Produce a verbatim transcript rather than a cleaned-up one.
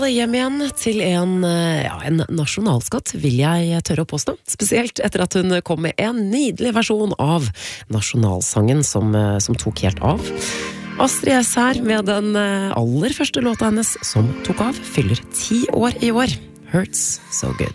Hjem igjen til en, ja, en nasjonalskatt, vil jeg tørre å påstå. Spesielt etter at hun kom med en nydelig versjon av nasjonalsangen som, som tok helt av. Astrid S her med den aller første låta hennes som tok av, fyller ti år i år. Hurts So Good.